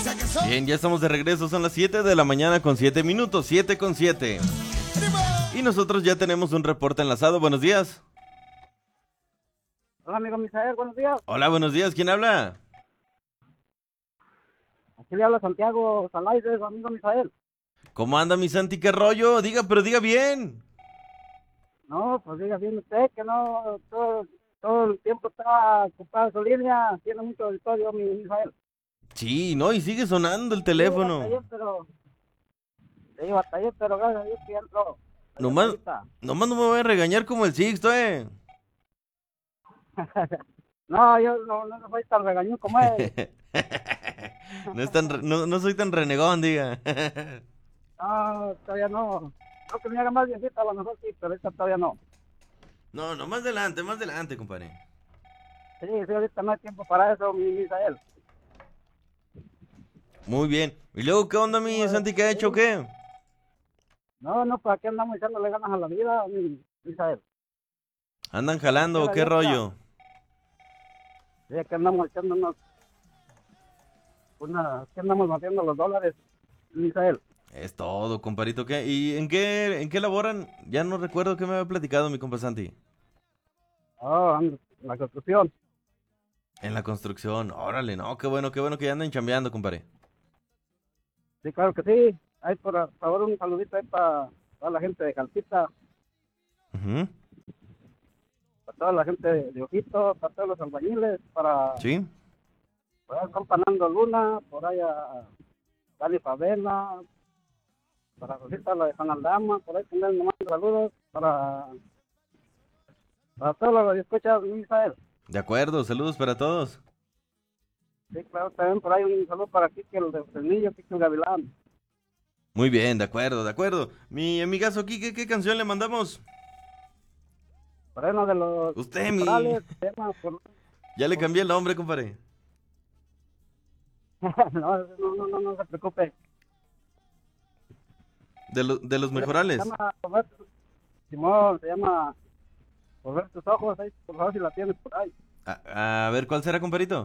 Bien, ya estamos de regreso, son las 7 de la mañana con 7 minutos, 7 con 7. Y nosotros ya tenemos un reporte enlazado, buenos días. Hola, amigo Misael, buenos días. Hola, buenos días, ¿quién habla? Aquí le habla Santiago Salaides, amigo Misael. ¿Cómo anda mi Santi? ¿Qué rollo? Diga, pero diga bien. No, pues diga bien usted que no, todo el tiempo está ocupado su línea, tiene mucho auditorio, mi Misael. Sí, no, y sigue sonando el Sí, teléfono. batallé, pero gracias a Dios que ya entró. La Nomás, llamadita. nomás no me voy a regañar como el Sixto, No, yo no soy tan regañón como él. No es tan, no soy tan renegón, diga. No, todavía no. Creo que me haga más viejita, a lo mejor sí, pero esta todavía no. No, no, más adelante, compadre. Sí, ahorita no hay tiempo para eso, mi Misael. Muy bien. ¿Y luego qué onda, mi Santi? ¿Qué ha hecho o qué? No, pues aquí andamos echándole ganas a la vida, mi Misael. ¿Andan jalando o qué rollo? Sí, aquí andamos echándonos aquí andamos batiendo los dólares, Misael. Es todo, compadrito. ¿Qué? ¿Y en qué laboran? Ya no recuerdo qué me había platicado mi compa Santi. Oh, ando en la construcción. En la construcción. Órale, no, qué bueno que ya andan chambeando, compadre. Sí, claro que sí. Ahí por favor un saludito ahí para toda la gente de Calcita, Ujú. para toda la gente de Ojito, para todos los albañiles, ¿Sí? por ahí están Panando Luna, por ahí a Dani Favela, para Rosita la de San Aldama, por ahí también me mando saludos para todos los que escuchan, Misael. De acuerdo, saludos para todos. Sí, claro, también por ahí un saludo para Kike, el de Fresnillo, Kike el Gavilán. Muy bien, de acuerdo, de acuerdo. Mi amigazo aquí, ¿qué canción le mandamos? Por ahí uno de los Usted, corales, se llama Ya le cambié el nombre, compadre. no se preocupe. De los Se mejorales. llama Roberto, Simón, se llama Por ver tus ojos, ahí, por favor si la tienes por ahí. A ver, ¿cuál será, compadrito?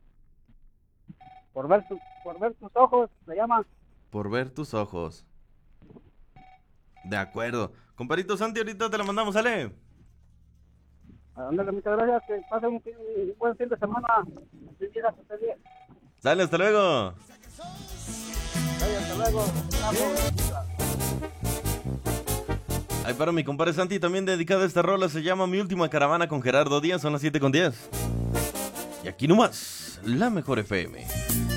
Por ver tus ojos, se llama. Por ver tus ojos. De acuerdo. Compadrito Santi, ahorita te la mandamos, ¿sale? Ándale, muchas gracias, que pasen un buen fin de semana. Felicidades, que esté bien. Sale, hasta luego. Ay, hasta luego. Ay, para mi compadre Santi, también dedicada a esta rola, se llama Mi Última Caravana con Gerardo Díaz, son las 7:10. Y aquí nomás, la mejor FM.